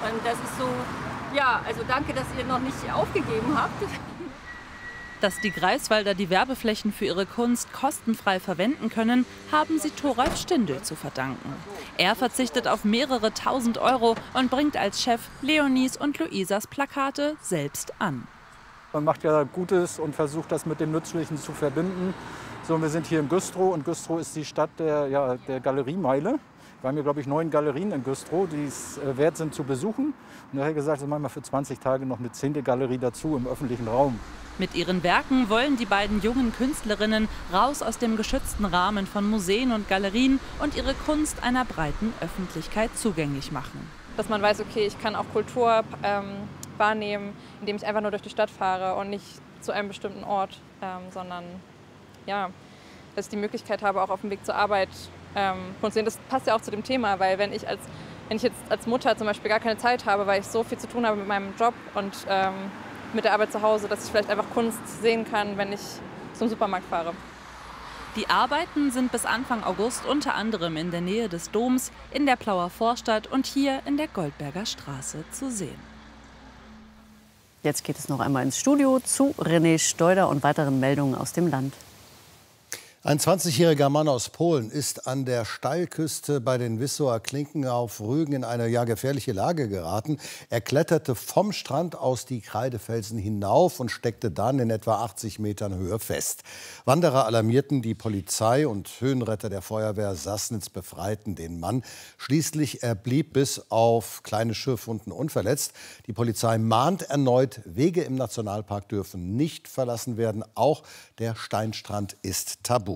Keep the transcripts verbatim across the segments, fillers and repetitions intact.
Und das ist so, ja, also danke, dass ihr noch nicht aufgegeben habt. Dass die Greifswalder die Werbeflächen für ihre Kunst kostenfrei verwenden können, haben sie Thoralf Stindl zu verdanken. Er verzichtet auf mehrere tausend Euro und bringt als Chef Leonies und Luisas Plakate selbst an. Man macht ja Gutes und versucht, das mit dem Nützlichen zu verbinden. So, wir sind hier in Güstrow und Güstrow ist die Stadt der, ja, der Galeriemeile. Wir haben hier, glaube ich, neun Galerien in Güstrow, die es äh, wert sind zu besuchen. Und da habe ich gesagt, das machen wir für zwanzig Tage noch eine zehnte Galerie dazu im öffentlichen Raum. Mit ihren Werken wollen die beiden jungen Künstlerinnen raus aus dem geschützten Rahmen von Museen und Galerien und ihre Kunst einer breiten Öffentlichkeit zugänglich machen. Dass man weiß, okay, ich kann auch Kultur ähm, wahrnehmen, indem ich einfach nur durch die Stadt fahre und nicht zu einem bestimmten Ort, ähm, sondern ja, dass ich die Möglichkeit habe, auch auf dem Weg zur Arbeit ähm, Kunst zu sehen. Das passt ja auch zu dem Thema, weil wenn ich, als, wenn ich jetzt als Mutter zum Beispiel gar keine Zeit habe, weil ich so viel zu tun habe mit meinem Job und ähm, mit der Arbeit zu Hause, dass ich vielleicht einfach Kunst sehen kann, wenn ich zum Supermarkt fahre. Die Arbeiten sind bis Anfang August unter anderem in der Nähe des Doms, in der Plauer Vorstadt und hier in der Goldberger Straße zu sehen. Jetzt geht es noch einmal ins Studio zu René Steuder und weiteren Meldungen aus dem Land. Ein zwanzigjähriger Mann aus Polen ist an der Steilküste bei den Wissower Klinken auf Rügen in eine ja gefährliche Lage geraten. Er kletterte vom Strand aus die Kreidefelsen hinauf und steckte dann in etwa achtzig Metern Höhe fest. Wanderer alarmierten die Polizei und Höhenretter der Feuerwehr Sassnitz befreiten den Mann. Schließlich er blieb bis auf kleine Schürfwunden unverletzt. Die Polizei mahnt erneut, Wege im Nationalpark dürfen nicht verlassen werden. Auch der Steinstrand ist tabu.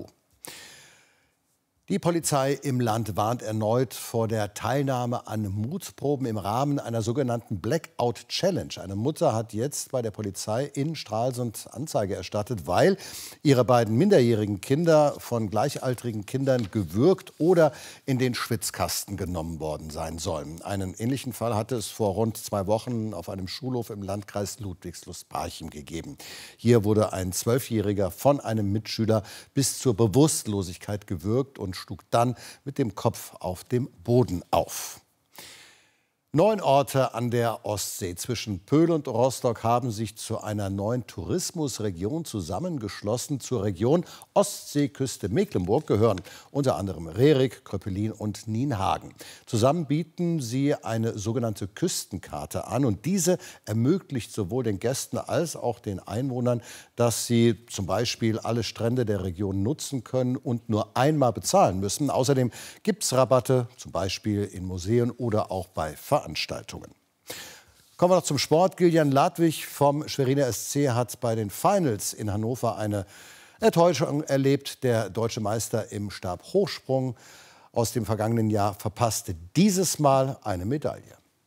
Die Polizei im Land warnt erneut vor der Teilnahme an Mutproben im Rahmen einer sogenannten Blackout Challenge. Eine Mutter hat jetzt bei der Polizei in Stralsund Anzeige erstattet, weil ihre beiden minderjährigen Kinder von gleichaltrigen Kindern gewürgt oder in den Schwitzkasten genommen worden sein sollen. Einen ähnlichen Fall hatte es vor rund zwei Wochen auf einem Schulhof im Landkreis Ludwigslust-Parchim gegeben. Hier wurde ein Zwölfjähriger von einem Mitschüler bis zur Bewusstlosigkeit gewürgt und schlug dann mit dem Kopf auf dem Boden auf. Neun Orte an der Ostsee zwischen Pöhl und Rostock haben sich zu einer neuen Tourismusregion zusammengeschlossen. Zur Region Ostseeküste Mecklenburg gehören unter anderem Rerik, Kröpelin und Nienhagen. Zusammen bieten sie eine sogenannte Küstenkarte an. Und diese ermöglicht sowohl den Gästen als auch den Einwohnern, dass sie zum Beispiel alle Strände der Region nutzen können und nur einmal bezahlen müssen. Außerdem gibt es Rabatte, zum Beispiel in Museen oder auch bei Veranstaltungen. Veranstaltungen. Kommen wir noch zum Sport. Gillian Ladwig vom Schweriner S C hat bei den Finals in Hannover eine Enttäuschung erlebt. Der deutsche Meister im Stabhochsprung aus dem vergangenen Jahr verpasste dieses Mal eine Medaille.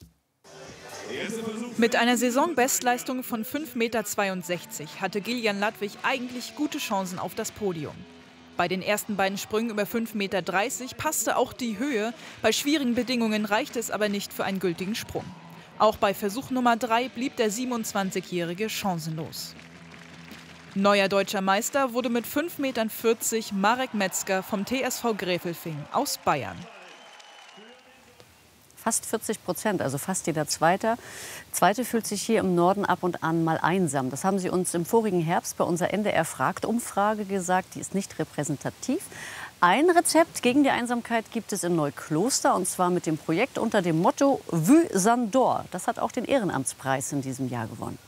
Mit einer Saisonbestleistung von fünf Komma zweiundsechzig Meter hatte Gillian Ladwig eigentlich gute Chancen auf das Podium. Bei den ersten beiden Sprüngen über fünf Komma dreißig Meter passte auch die Höhe. Bei schwierigen Bedingungen reichte es aber nicht für einen gültigen Sprung. Auch bei Versuch Nummer drei blieb der siebenundzwanzigjährige chancenlos. Neuer deutscher Meister wurde mit fünf Komma vierzig Meter Marek Metzger vom T S V Gräfelfing aus Bayern. Fast vierzig Prozent, also fast jeder Zweite. Zweite fühlt sich hier im Norden ab und an mal einsam. Das haben Sie uns im vorigen Herbst bei unserer N D R Fragt-Umfrage gesagt. Die ist nicht repräsentativ. Ein Rezept gegen die Einsamkeit gibt es in Neukloster, und zwar mit dem Projekt unter dem Motto Vue Sandor. Das hat auch den Ehrenamtspreis in diesem Jahr gewonnen.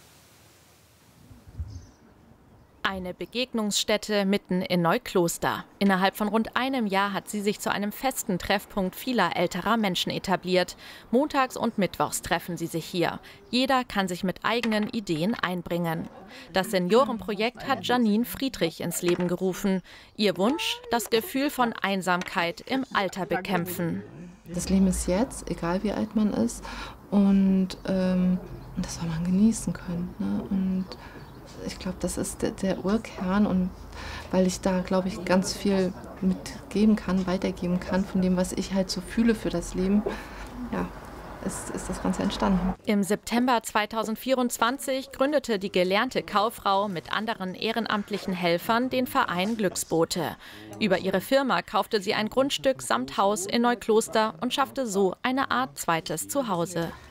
Eine Begegnungsstätte mitten in Neukloster. Innerhalb von rund einem Jahr hat sie sich zu einem festen Treffpunkt vieler älterer Menschen etabliert. Montags und mittwochs treffen sie sich hier. Jeder kann sich mit eigenen Ideen einbringen. Das Seniorenprojekt hat Janine Friedrich ins Leben gerufen. Ihr Wunsch, das Gefühl von Einsamkeit im Alter bekämpfen. Das Leben ist jetzt, egal wie alt man ist. Und, ähm, und das soll man genießen können. Ne? Und ich glaube, das ist der, der Urkern, und weil ich da, glaube ich, ganz viel mitgeben kann, weitergeben kann von dem, was ich halt so fühle für das Leben, ja, ist, ist das Ganze entstanden. Im September zweitausendvierundzwanzig gründete die gelernte Kauffrau mit anderen ehrenamtlichen Helfern den Verein Glücksboote. Über ihre Firma kaufte sie ein Grundstück samt Haus in Neukloster und schaffte so eine Art zweites Zuhause.